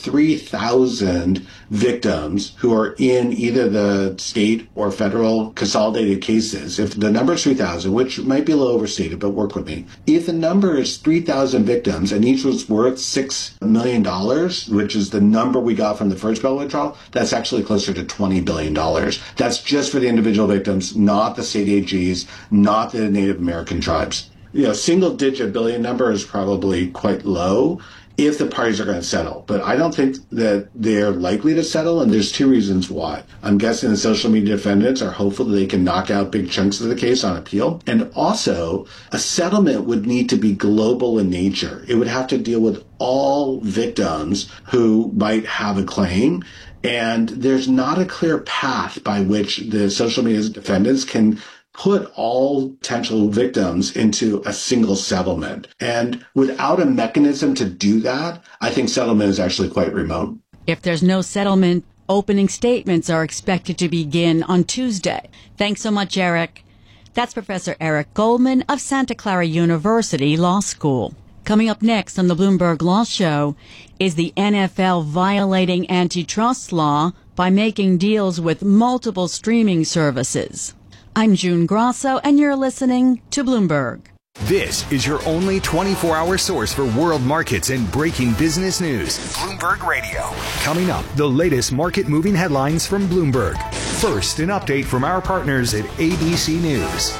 3,000 victims who are in either the state or federal consolidated cases, if the number is 3,000, which might be a little overstated, but work with me. If the number is 3,000 victims and each was worth $6 million, which is the number we got from the first Bellwether trial, that's actually closer to $20 billion. That's just for the individual victims, not the state AGs, not the Native American tribes. Single-digit billion number is probably quite low if the parties are going to settle. But I don't think that they're likely to settle, and there's two reasons why. I'm guessing the social media defendants are hopeful that they can knock out big chunks of the case on appeal. And also, a settlement would need to be global in nature. It would have to deal with all victims who might have a claim. And there's not a clear path by which the social media defendants can put all potential victims into a single settlement. And without a mechanism to do that, I think settlement is actually quite remote. If there's no settlement, opening statements are expected to begin on Tuesday. Thanks so much, Eric. That's Professor Eric Goldman of Santa Clara University Law School. Coming up next on the Bloomberg Law Show is the NFL violating antitrust law by making deals with multiple streaming services. I'm June Grosso, and you're listening to Bloomberg. This is your only 24-hour source for world markets and breaking business news. Bloomberg Radio. Coming up, the latest market-moving headlines from Bloomberg. First, an update from our partners at ABC News.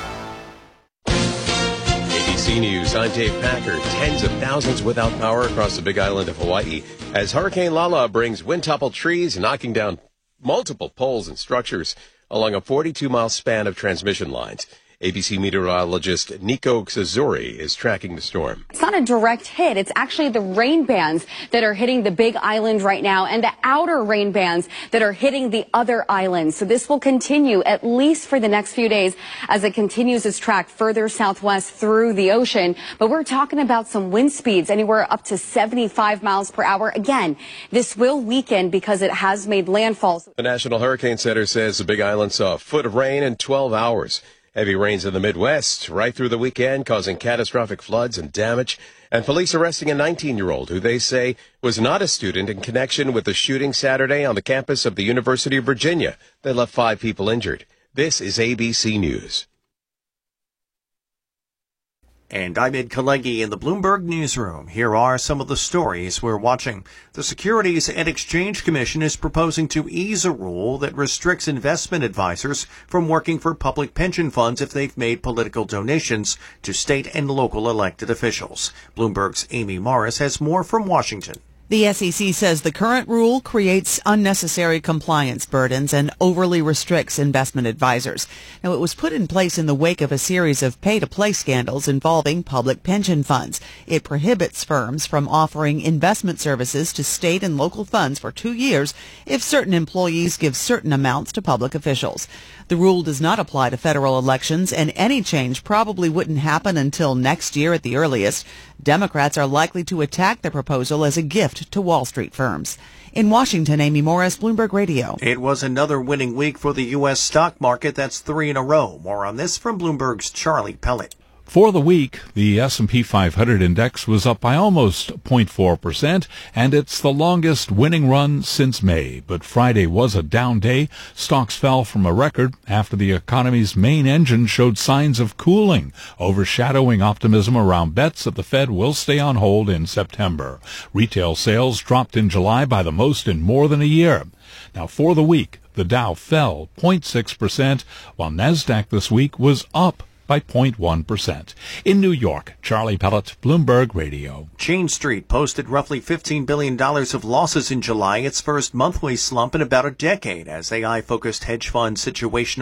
ABC News, I'm Dave Packer. Tens of thousands without power across the Big Island of Hawaii as Hurricane Lala brings wind-toppled trees, knocking down multiple poles and structures along a 42-mile span of transmission lines. ABC meteorologist Nico Sazuri is tracking the storm. It's not a direct hit. It's actually the rain bands that are hitting the Big Island right now and the outer rain bands that are hitting the other islands. So this will continue at least for the next few days as it continues its track further southwest through the ocean. But we're talking about some wind speeds anywhere up to 75 miles per hour. Again, this will weaken because it has made landfall. The National Hurricane Center says the Big Island saw a foot of rain in 12 hours. Heavy rains in the Midwest right through the weekend, causing catastrophic floods and damage. And police arresting a 19-year-old who they say was not a student in connection with the shooting Saturday on the campus of the University of Virginia that left 5 people injured. This is ABC News. And I'm Ed Kalegi in the Bloomberg Newsroom. Here are some of the stories we're watching. The Securities and Exchange Commission is proposing to ease a rule that restricts investment advisors from working for public pension funds if they've made political donations to state and local elected officials. Bloomberg's Amy Morris has more from Washington. The SEC says the current rule creates unnecessary compliance burdens and overly restricts investment advisors. Now, it was put in place in the wake of a series of pay-to-play scandals involving public pension funds. It prohibits firms from offering investment services to state and local funds for 2 years if certain employees give certain amounts to public officials. The rule does not apply to federal elections, and any change probably wouldn't happen until next year at the earliest. Democrats are likely to attack the proposal as a gift to Wall Street firms. In Washington, Amy Morris, Bloomberg Radio. It was another winning week for the U.S. stock market. That's 3 in a row. More on this from Bloomberg's Charlie Pellet. For the week, the S&P 500 index was up by almost 0.4%, and it's the longest winning run since May. But Friday was a down day. Stocks fell from a record after the economy's main engine showed signs of cooling, overshadowing optimism around bets that the Fed will stay on hold in September. Retail sales dropped in July by the most in more than a year. Now, for the week, the Dow fell 0.6%, while NASDAQ this week was up by 0.1%. In New York, Charlie Pellet, Bloomberg Radio. Jane Street posted roughly $15 billion of losses in July, its first monthly slump in about a decade, as AI-focused hedge fund Situational